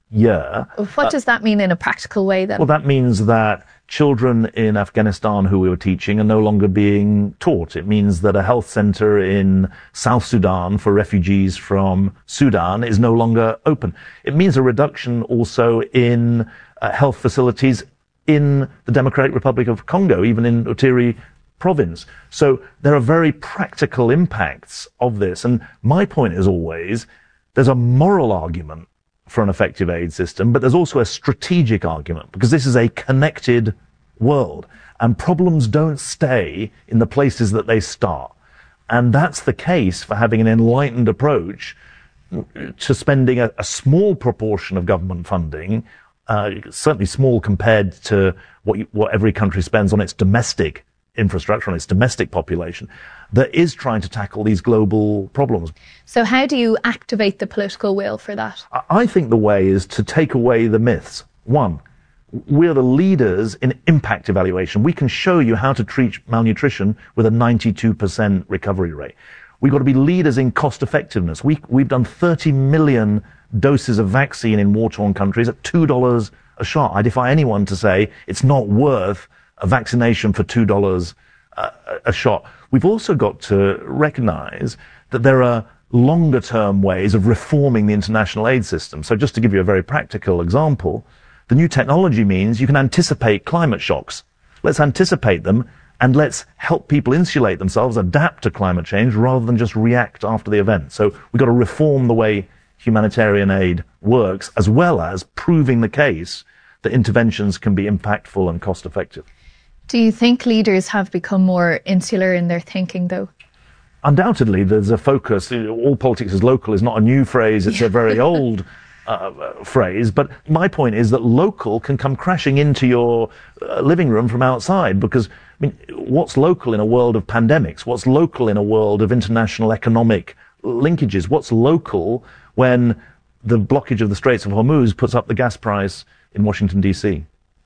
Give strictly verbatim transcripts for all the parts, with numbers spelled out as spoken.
year. What does that mean in a practical way then? Well, that means that children in Afghanistan who we were teaching are no longer being taught. It means that a health center in South Sudan for refugees from Sudan is no longer open. It means a reduction also in uh, health facilities in the Democratic Republic of Congo, even in Utiri province. So there are very practical impacts of this. And my point is always, there's a moral argument for an effective aid system, but there's also a strategic argument, because this is a connected world and problems don't stay in the places that they start. And that's the case for having an enlightened approach to spending a, a small proportion of government funding, uh, certainly small compared to what, you, what every country spends on its domestic infrastructure, on its domestic population, that is trying to tackle these global problems. So how do you activate the political will for that? I think the way is to take away the myths. One, we're the leaders in impact evaluation. We can show you how to treat malnutrition with a ninety-two percent recovery rate. We've got to be leaders in cost effectiveness. We, we've done thirty million doses of vaccine in war-torn countries at two dollars a shot. I defy anyone to say it's not worth a vaccination for two dollars uh, a shot. We've also got to recognize that there are longer term ways of reforming the international aid system. So just to give you a very practical example, the new technology means you can anticipate climate shocks. Let's anticipate them and let's help people insulate themselves, adapt to climate change rather than just react after the event. So we've got to reform the way humanitarian aid works, as well as proving the case that interventions can be impactful and cost effective. Do you think leaders have become more insular in their thinking, though? Undoubtedly, there's a focus. All politics is local is not a new phrase. It's a very old uh, phrase. But my point is that local can come crashing into your uh, living room from outside, because, I mean, what's local in a world of pandemics? What's local in a world of international economic linkages? What's local when the blockage of the Straits of Hormuz puts up the gas price in Washington, D C?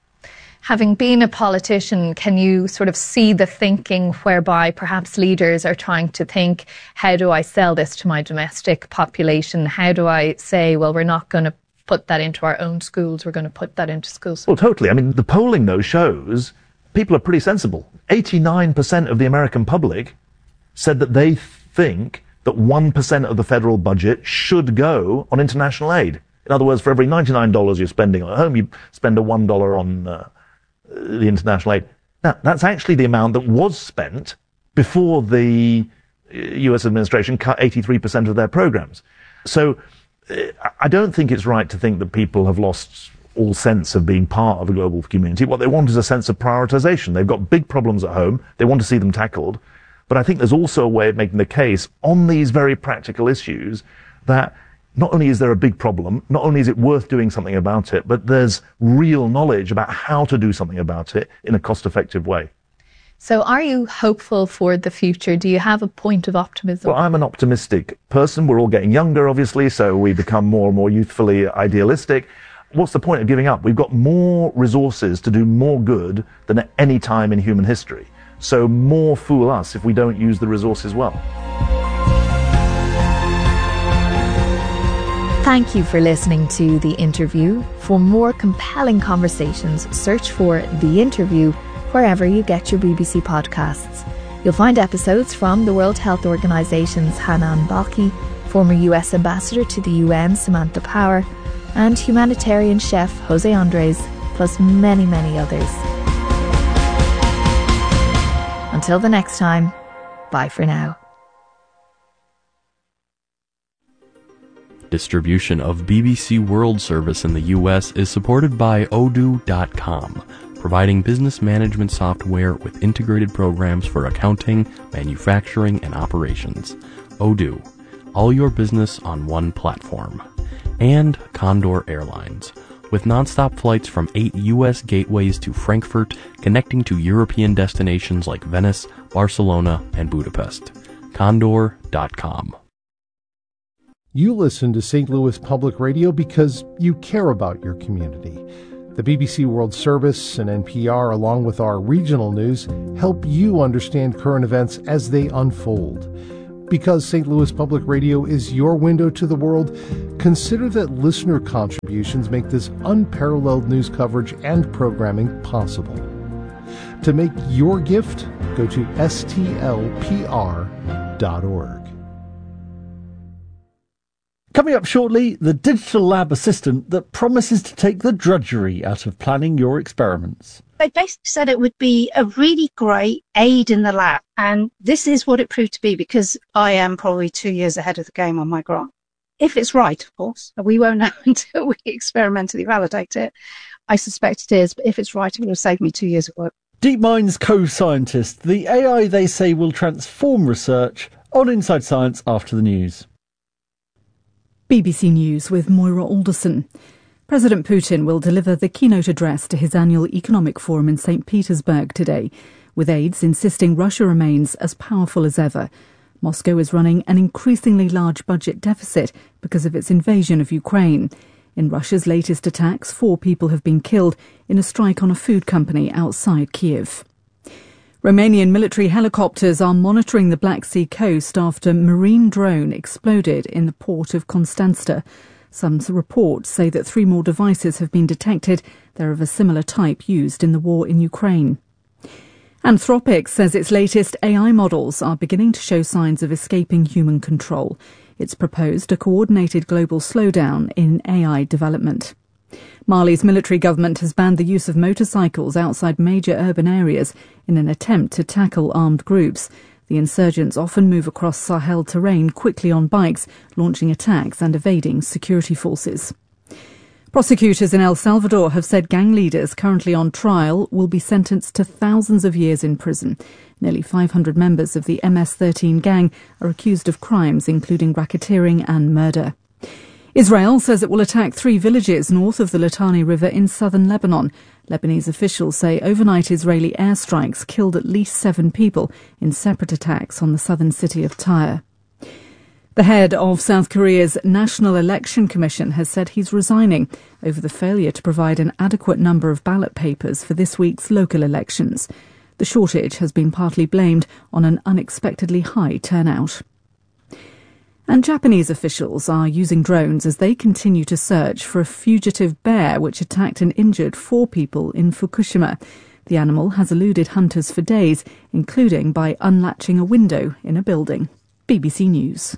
Having been a politician, can you sort of see the thinking whereby perhaps leaders are trying to think, how do I sell this to my domestic population? How do I say, well, we're not going to put that into our own schools, we're going to put that into schools? Well, totally. I mean, the polling, though, shows people are pretty sensible. eighty-nine percent of the American public said that they think that one percent of the federal budget should go on international aid. In other words, for every ninety-nine dollars you're spending at home, you spend a one dollar on uh, the international aid. Now, that's actually the amount that was spent before the U S administration cut eighty-three percent of their programs. So I don't think it's right to think that people have lost all sense of being part of a global community. What they want is a sense of prioritization. They've got big problems at home. They want to see them tackled. But I think there's also a way of making the case on these very practical issues that not only is there a big problem, not only is it worth doing something about it, but there's real knowledge about how to do something about it in a cost-effective way. So are you hopeful for the future? Do you have a point of optimism? Well, I'm an optimistic person. We're all getting younger, obviously, so we become more and more youthfully idealistic. What's the point of giving up? We've got more resources to do more good than at any time in human history. So more fool us if we don't use the resources well. Thank you for listening to The Interview. For more compelling conversations, search for The Interview wherever you get your B B C podcasts. You'll find episodes from the World Health Organization's Hanan Baki, former U S Ambassador to the U N Samantha Power, and humanitarian chef Jose Andres, plus many, many others. Until the next time, bye for now. Distribution of B B C World Service in the U S is supported by Odoo dot com, providing business management software with integrated programs for accounting, manufacturing, and operations. Odoo, all your business on one platform. And Condor Airlines, with nonstop flights from eight U S gateways to Frankfurt, connecting to European destinations like Venice, Barcelona, and Budapest. Condor dot com. You listen to Saint Louis Public Radio because you care about your community. The B B C World Service and N P R, along with our regional news, help you understand current events as they unfold. Because Saint Louis Public Radio is your window to the world, consider that listener contributions make this unparalleled news coverage and programming possible. To make your gift, go to S T L P R dot org. Coming up shortly, the digital lab assistant that promises to take the drudgery out of planning your experiments. They basically said it would be a really great aid in the lab. And this is what it proved to be, because I am probably two years ahead of the game on my grant. If it's right, of course, we won't know until we experimentally validate it. I suspect it is, but if it's right, it will have saved me two years of work. DeepMind's co-scientist, the A I they say will transform research, on Inside Science after the news. B B C News with Moira Alderson. President Putin will deliver the keynote address to his annual economic forum in Saint Petersburg today, with aides insisting Russia remains as powerful as ever. Moscow is running an increasingly large budget deficit because of its invasion of Ukraine. In Russia's latest attacks, four people have been killed in a strike on a food company outside Kiev. Romanian military helicopters are monitoring the Black Sea coast after a marine drone exploded in the port of Constanța. Some reports say that three more devices have been detected. They're of a similar type used in the war in Ukraine. Anthropic says its latest A I models are beginning to show signs of escaping human control. It's proposed a coordinated global slowdown in A I development. Mali's military government has banned the use of motorcycles outside major urban areas in an attempt to tackle armed groups. The insurgents often move across Sahel terrain quickly on bikes, launching attacks and evading security forces. Prosecutors in El Salvador have said gang leaders currently on trial will be sentenced to thousands of years in prison. Nearly five hundred members of the M S thirteen gang are accused of crimes including racketeering and murder. Israel says it will attack three villages north of the Litani River in southern Lebanon. Lebanese officials say overnight Israeli airstrikes killed at least seven people in separate attacks on the southern city of Tyre. The head of South Korea's National Election Commission has said he's resigning over the failure to provide an adequate number of ballot papers for this week's local elections. The shortage has been partly blamed on an unexpectedly high turnout. And Japanese officials are using drones as they continue to search for a fugitive bear which attacked and injured four people in Fukushima. The animal has eluded hunters for days, including by unlatching a window in a building. B B C News.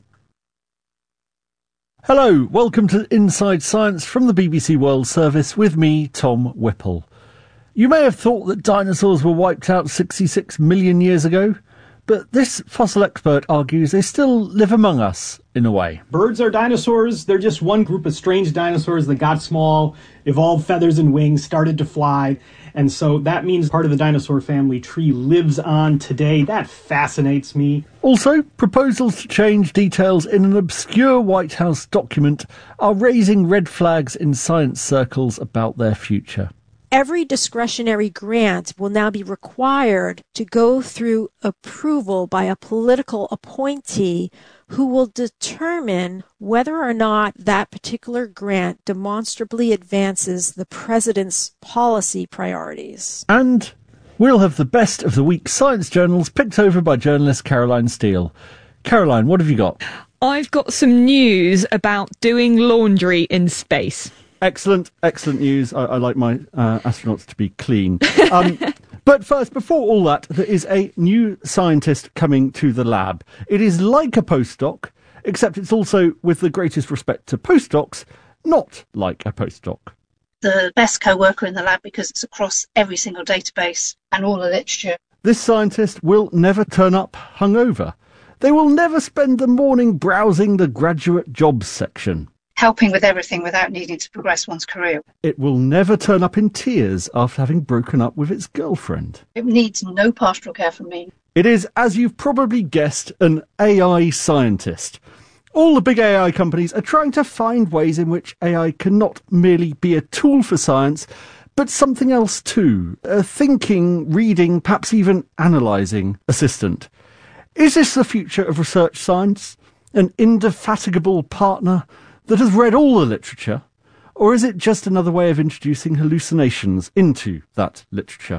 Hello, welcome to Inside Science from the B B C World Service with me, Tom Whipple. You may have thought that dinosaurs were wiped out sixty-six million years ago, but this fossil expert argues they still live among us, in a way. Birds are dinosaurs. They're just one group of strange dinosaurs that got small, evolved feathers and wings, started to fly. And so that means part of the dinosaur family tree lives on today. That fascinates me. Also, proposals to change details in an obscure White House document are raising red flags in science circles about their future. Every discretionary grant will now be required to go through approval by a political appointee who will determine whether or not that particular grant demonstrably advances the president's policy priorities. And we'll have the best of the week's science journals picked over by journalist Caroline Steele. Caroline, what have you got? I've got some news about doing laundry in space. Excellent, excellent news. I, I like my uh, astronauts to be clean. Um, but first, before all that, there is a new scientist coming to the lab. It is like a postdoc, except it's also, with the greatest respect to postdocs, not like a postdoc. The best co-worker in the lab because it's across every single database and all the literature. This scientist will never turn up hungover. They will never spend the morning browsing the graduate jobs section. Helping with everything without needing to progress one's career. It will never turn up in tears after having broken up with its girlfriend. It needs no pastoral care from me. It is, as you've probably guessed, an A I scientist. All the big A I companies are trying to find ways in which A I can not merely be a tool for science, but something else too. A thinking, reading, perhaps even analysing assistant. Is this the future of research science? An indefatigable partner that has read all the literature? Or is it just another way of introducing hallucinations into that literature?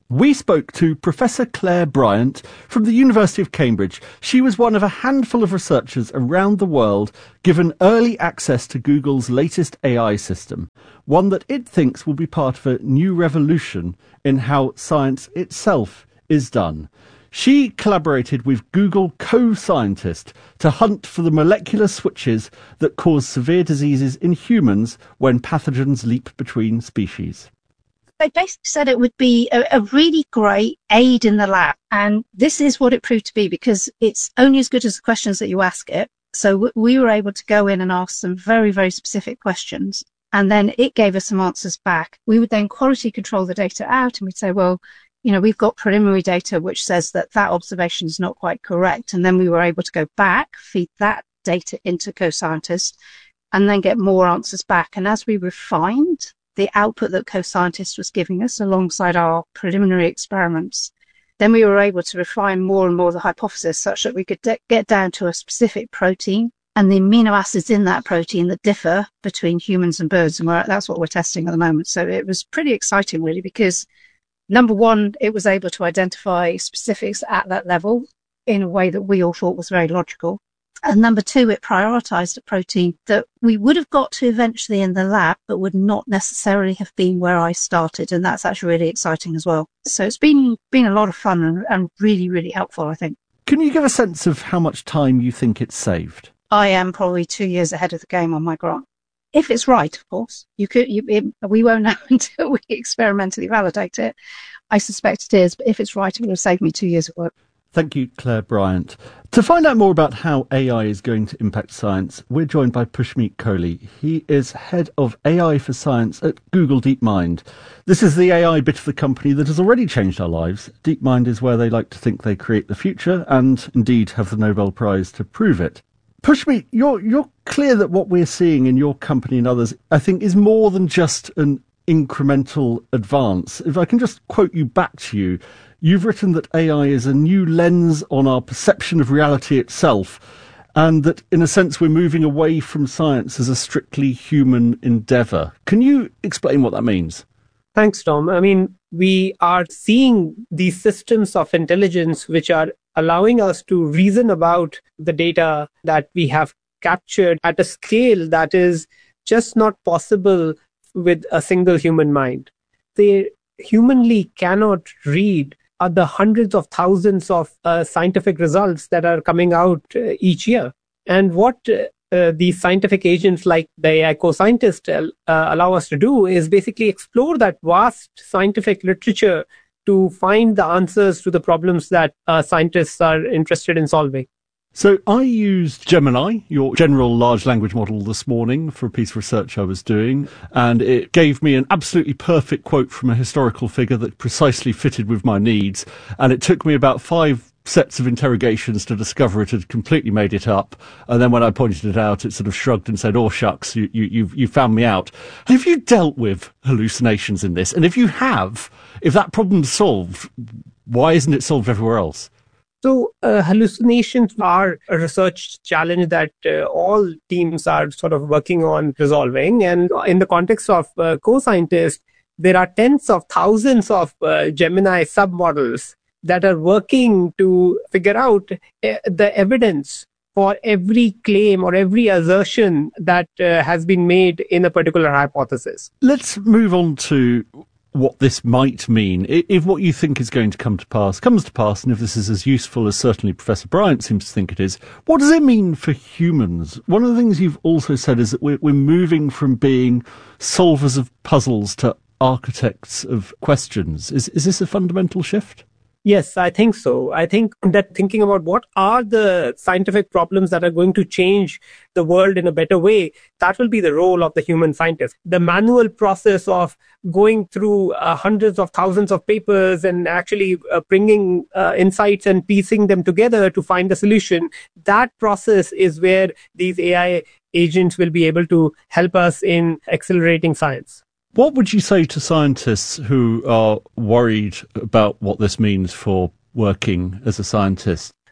We spoke to Professor Claire Bryant from the University of Cambridge. She was one of a handful of researchers around the world given early access to Google's latest A I system, one that it thinks will be part of a new revolution in how science itself is done. She collaborated with Google co-scientists to hunt for the molecular switches that cause severe diseases in humans when pathogens leap between species. They basically said it would be a, a really great aid in the lab. And this is what it proved to be, because it's only as good as the questions that you ask it. So w- we were able to go in and ask some very, very specific questions. And then it gave us some answers back. We would then quality control the data out, and we'd say, well, you know, we've got preliminary data which says that that observation is not quite correct. And then we were able to go back, feed that data into co-scientists, and then get more answers back. And as we refined the output that co-scientist was giving us alongside our preliminary experiments, then we were able to refine more and more the hypothesis such that we could de- get down to a specific protein and the amino acids in that protein that differ between humans and birds. And we're, that's what we're testing at the moment. So it was pretty exciting, really, because number one, it was able to identify specifics at that level in a way that we all thought was very logical. And number two, it prioritized a protein that we would have got to eventually in the lab, but would not necessarily have been where I started. And that's actually really exciting as well. So it's been been a lot of fun and, and really, really helpful, I think. Can you give a sense of how much time you think it's saved? I am probably two years ahead of the game on my grant. If it's right, of course. You could. You, it, we won't know until we experimentally validate it. I suspect it is, but if it's right, it will have saved me two years of work. Thank you, Claire Bryant. To find out more about how A I is going to impact science, we're joined by Pushmeet Kohli. He is head of A I for Science at Google DeepMind. This is the A I bit of the company that has already changed our lives. DeepMind is where they like to think they create the future and indeed have the Nobel Prize to prove it. Pushmeet, you're, you're clear that what we're seeing in your company and others, I think, is more than just an incremental advance. If I can just quote you back to you, you've written that A I is a new lens on our perception of reality itself, and that, in a sense, we're moving away from science as a strictly human endeavour. Can you explain what that means? Thanks, Tom. I mean, we are seeing these systems of intelligence which are allowing us to reason about the data that we have captured at a scale that is just not possible with a single human mind. They humanly cannot read are the hundreds of thousands of uh, scientific results that are coming out uh, each year. And what uh, uh, these scientific agents like the A I co-scientists uh, allow us to do is basically explore that vast scientific literature to find the answers to the problems that uh, scientists are interested in solving. So I used Gemini, your general large language model, this morning for a piece of research I was doing, and it gave me an absolutely perfect quote from a historical figure that precisely fitted with my needs, and it took me about five sets of interrogations to discover it had completely made it up. And then when I pointed it out, it sort of shrugged and said, "Oh, shucks, you, you, you've, you found me out." Have you dealt with hallucinations in this? And if you have, if that problem's solved, why isn't it solved everywhere else? So uh, hallucinations are a research challenge that uh, all teams are sort of working on resolving. And in the context of uh, co-scientists, there are tens of thousands of uh, Gemini submodels that are working to figure out uh, the evidence for every claim or every assertion that uh, has been made in a particular hypothesis. Let's move on to what this might mean. If what you think is going to come to pass comes to pass, and if this is as useful as certainly Professor Bryant seems to think it is, what does it mean for humans? One of the things you've also said is that we're, we're moving from being solvers of puzzles to architects of questions. Is, is this a fundamental shift? Yes, I think so. I think that thinking about what are the scientific problems that are going to change the world in a better way, that will be the role of the human scientist. The manual process of going through uh, hundreds of thousands of papers and actually uh, bringing uh, insights and piecing them together to find the solution, that process is where these A I agents will be able to help us in accelerating science. What would you say to scientists who are worried about what this means for working as a scientist?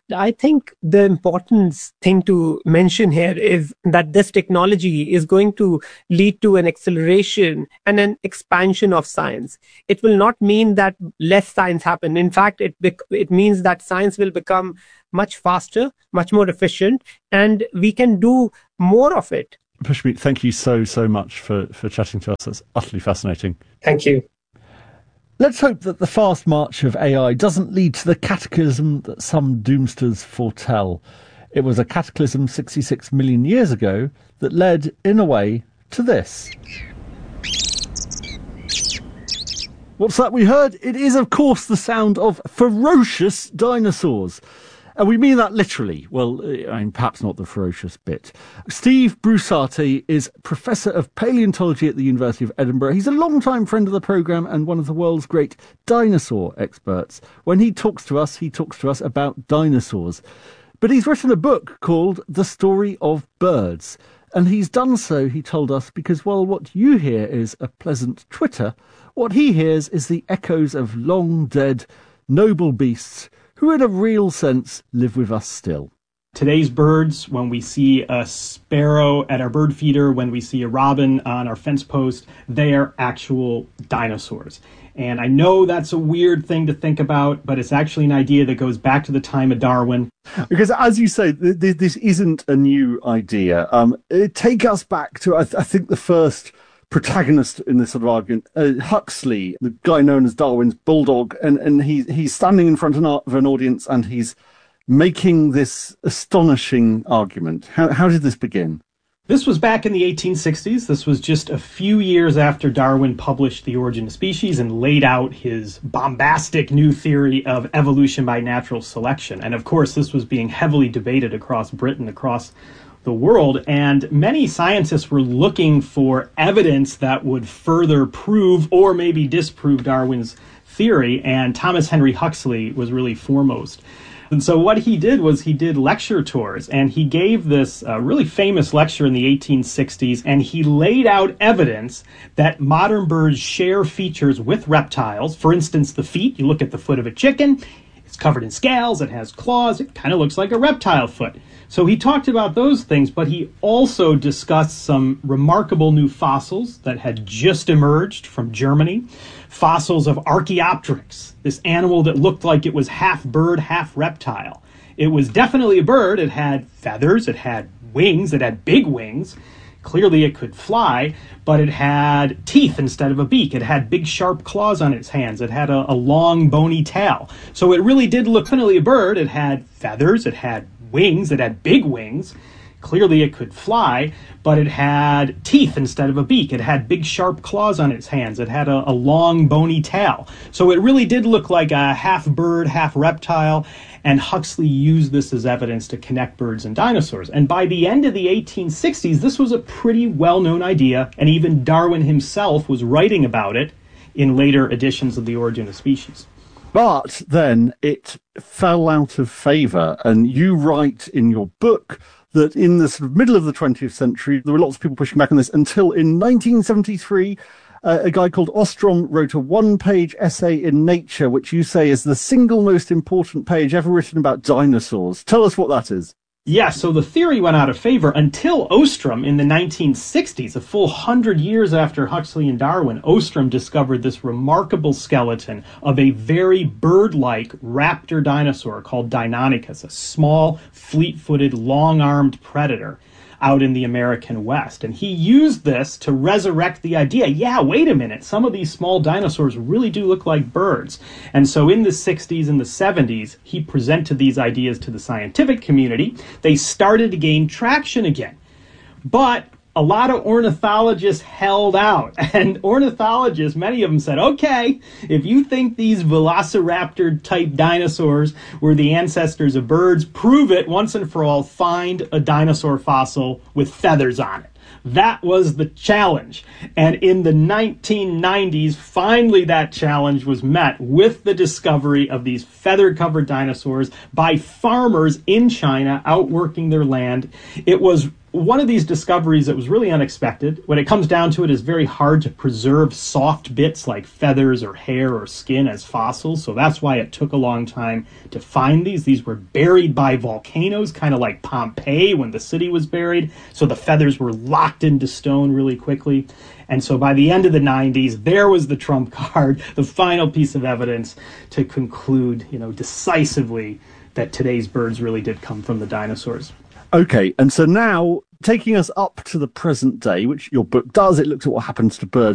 I think the important thing to mention here is that this technology is going to lead to an acceleration and an expansion of science. It will not mean that less science happen. In fact, it bec- it means that science will become much faster, much more efficient, and we can do more of it. Pushmeet, thank you so, so much for, for chatting to us. That's utterly fascinating. Thank you. Let's hope that the fast march of A I doesn't lead to the cataclysm that some doomsters foretell. It was a cataclysm sixty-six million years ago that led, in a way, to this. What's that we heard? It is, of course, the sound of ferocious dinosaurs. And we mean that literally. Well, I mean, perhaps not the ferocious bit. Steve Brusatte is Professor of Paleontology at the University of Edinburgh. He's a long-time friend of the programme and one of the world's great dinosaur experts. When he talks to us, he talks to us about dinosaurs. But he's written a book called The Story of Birds. And he's done so, he told us, because while what you hear is a pleasant twitter, what he hears is the echoes of long-dead, noble beasts who in a real sense live with us still. Today's birds, when we see a sparrow at our bird feeder, when we see a robin on our fence post, they are actual dinosaurs. And I know that's a weird thing to think about, but it's actually an idea that goes back to the time of Darwin. Because as you say, th- th- this isn't a new idea. Um, it take us back to, I, th- I think, the first protagonist in this sort of argument, uh, Huxley, the guy known as Darwin's bulldog, and, and he, he's standing in front of an audience and he's making this astonishing argument. How, how did this begin? This was back in the eighteen sixties. This was just a few years after Darwin published The Origin of Species and laid out his bombastic new theory of evolution by natural selection. And of course, this was being heavily debated across Britain, across the world, and many scientists were looking for evidence that would further prove or maybe disprove Darwin's theory, and Thomas Henry Huxley was really foremost. And so what he did was he did lecture tours, and he gave this uh, really famous lecture in the eighteen sixties, and he laid out evidence that modern birds share features with reptiles. For instance, the feet. You look at the foot of a chicken, it's covered in scales, it has claws, it kind of looks like a reptile foot. So he talked about those things, but he also discussed some remarkable new fossils that had just emerged from Germany. Fossils of Archaeopteryx, this animal that looked like it was half bird, half reptile. It was definitely a bird. It had feathers, it had wings, it had big wings. Clearly it could fly, but it had teeth instead of a beak. It had big sharp claws on its hands. It had a, a long bony tail. So it really did look definitely a bird. It had feathers, it had wings, it had big wings. Clearly it could fly, but it had teeth instead of a beak. It had big sharp claws on its hands. It had a, a long bony tail. So it really did look like a half bird, half reptile, and Huxley used this as evidence to connect birds and dinosaurs. And by the end of the eighteen sixties, this was a pretty well-known idea, and even Darwin himself was writing about it in later editions of The Origin of Species. But then it fell out of favour, and you write in your book that in the sort of middle of the twentieth century, there were lots of people pushing back on this until in nineteen seventy-three, uh, a guy called Ostrom wrote a one-page essay in Nature, which you say is the single most important page ever written about dinosaurs. Tell us what that is. Yeah, so the theory went out of favor until Ostrom in the nineteen sixties, a full hundred years after Huxley and Darwin. Ostrom discovered this remarkable skeleton of a very bird-like raptor dinosaur called Deinonychus, a small, fleet-footed, long-armed predator out in the American West. And he used this to resurrect the idea, yeah, wait a minute, some of these small dinosaurs really do look like birds. And so in the sixties and the seventies, he presented these ideas to the scientific community. They started to gain traction again. But a lot of ornithologists held out. And ornithologists, many of them said, okay, if you think these velociraptor-type dinosaurs were the ancestors of birds, prove it once and for all. Find a dinosaur fossil with feathers on it. That was the challenge. And in the nineteen nineties, finally that challenge was met with the discovery of these feather-covered dinosaurs by farmers in China out working their land. It was one of these discoveries that was really unexpected. When it comes down to it, it's very hard to preserve soft bits like feathers or hair or skin as fossils, so that's why it took a long time to find these. These were buried by volcanoes, kind of like Pompeii when the city was buried, so the feathers were locked into stone really quickly. And so by the end of the nineties, there was the trump card, the final piece of evidence to conclude, you know, decisively that today's birds really did come from the dinosaurs. Okay, and so now, taking us up to the present day, which your book does, it looks at what happens to birds